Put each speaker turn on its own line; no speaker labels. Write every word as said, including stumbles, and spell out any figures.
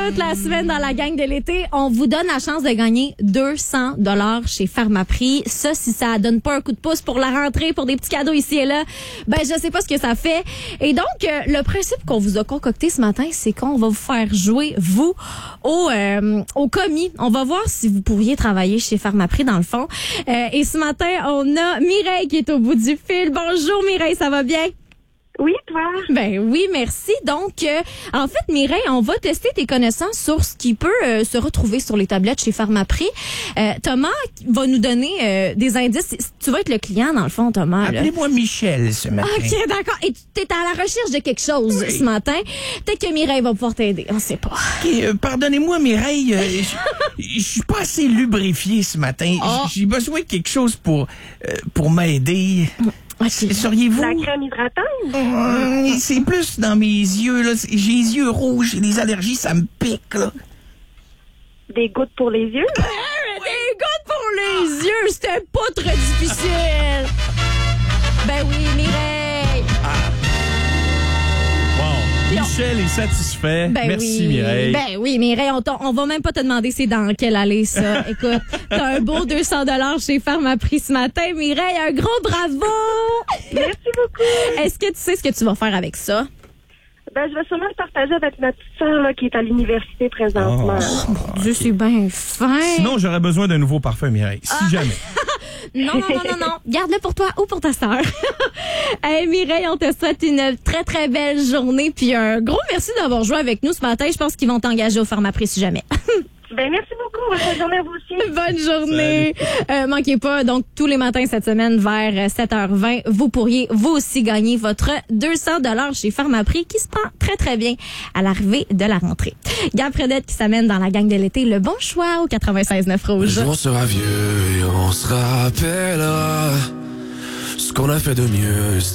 toute la semaine dans la gang de l'été, on vous donne la chance de gagner deux cents dollars chez Pharmaprix. Ça, si ça donne pas un coup de pouce pour la rentrée, pour des petits cadeaux ici et là, ben je sais pas ce que ça fait. Et donc, euh, le principe qu'on vous a concocté ce matin, c'est qu'on va vous faire jouer, vous, au, euh, au commis. On va voir si vous pourriez travailler chez Pharmaprix, dans le fond. Euh, et ce matin, on a Mireille qui est au bout du fil. Bonjour Mireille, ça va bien?
Oui, toi?
Ben oui, merci. Donc, euh, en fait, Mireille, on va tester tes connaissances sur ce qui peut euh, se retrouver sur les tablettes chez Pharmaprix. Euh, Thomas va nous donner euh, des indices. Tu vas être le client, dans le fond, Thomas. Là.
Appelez-moi Michel ce matin.
OK, d'accord. Et tu es à la recherche de quelque chose
Oui.
ce matin. Peut-être que Mireille va pouvoir t'aider. On sait pas.
OK, euh, pardonnez-moi, Mireille. euh, Je je suis pas assez lubrifié ce matin.
Oh.
J'ai besoin de quelque chose pour, euh, pour m'aider.
OK.
Seriez-vous...
La crème hydratante?
Hum, c'est plus dans mes yeux, là. C'est- J'ai les yeux rouges, j'ai des allergies, ça me pique, là.
Des gouttes pour les yeux?
Des gouttes pour les yeux, c'était pas très difficile. Ben oui, Mireille.
Bon, Michel est satisfait.
Ben
Merci,
oui.
Mireille.
Ben oui, Mireille, on, t'en- on va même pas te demander c'est dans quelle allée, ça. Écoute, t'as un beau deux cents dollars chez Pharmaprix ce matin. Mireille, un gros bravo!
Merci beaucoup.
Est-ce que tu sais ce que tu vas faire avec ça?
Ben, je vais sûrement le partager avec ma petite sœur, là, qui est à l'université présentement.
Mon Dieu, c'est bien fin.
Sinon, j'aurais besoin d'un nouveau parfum, Mireille. Si
Ah.
jamais.
Non, non, non, non, non. Garde-le pour toi ou pour ta sœur. Hey, Mireille, on te souhaite une très, très belle journée. Puis un gros merci d'avoir joué avec nous ce matin. Je pense qu'ils vont t'engager au Pharmaprix si jamais.
Ben, merci beaucoup. Bonne journée à vous aussi.
Bonne journée. Euh, manquez pas, donc, tous les matins cette semaine vers sept heures vingt, vous pourriez vous aussi gagner votre deux cents dollars chez Pharmaprix qui se prend très, très bien à l'arrivée de la rentrée. Gab Fredette qui s'amène dans la gang de l'été. Le bon choix au quatre-vingt-seize neuf
Le
Rouge.
jour sera vieux et on se rappellera ce qu'on a fait de mieux.